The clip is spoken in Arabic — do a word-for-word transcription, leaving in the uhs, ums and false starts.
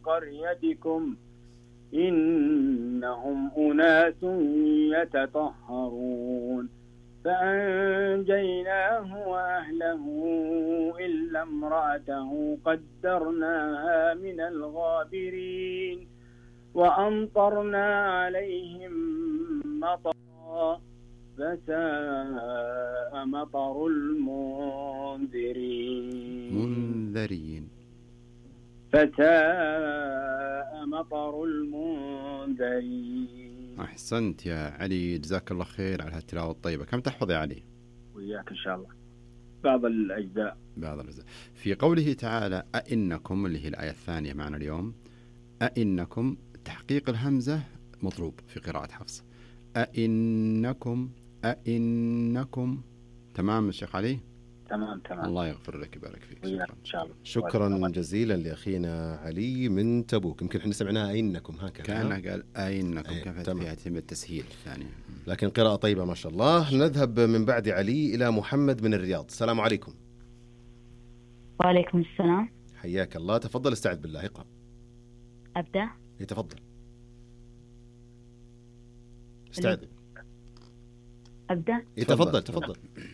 قريتكم إنهم أناس يتطهرون فأنجيناه وأهله إلا امرأته قدرناها من الغابرين وأمطرنا عليهم مطرا فساء مطر المنذرين منذرين فساء مطر المنذرين. أحسنت يا علي، جزاك الله خير على هالتلاوة الطيبة. كم تحفظ يا علي؟ وياك إن شاء الله بعض الأجزاء. بعض الأجزاء. في قوله تعالى أئنكم اللي هي الآية الثانية معنا اليوم، أئنكم تحقيق الهمزة مطلوب في قراءة حفص. أئنكم أئنكم تمام الشيخ علي؟ تمام تمام. الله يغفر لك ويبارك فيك. شكرا إن شاء الله. شكرا جزيلا لأخينا علي من تبوك. يمكن احنا سمعناها أئنكم هكذا كأنه قال أئنكم أيه. كيف فيها تم التسهيل الثاني، لكن قراءة طيبة ما شاء الله. نذهب من بعد علي إلى محمد من الرياض. السلام عليكم. وعليكم السلام. حياك الله. تفضل استعذ بالله اقرأ. أبدأ؟ يتفضل استعذ. أبدأ؟ يتفضل تفضل.